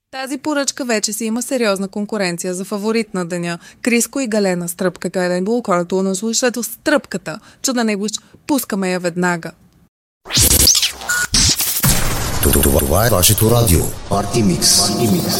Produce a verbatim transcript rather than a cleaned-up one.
Тази поръчка вече си има сериозна конкуренция за фаворит на деня. Криско и Галена с тръпка, къде е било корато на слушателство с тръпката. Чу да не будеш, пускаме я веднага. Това е вашето радио. Парти Микс.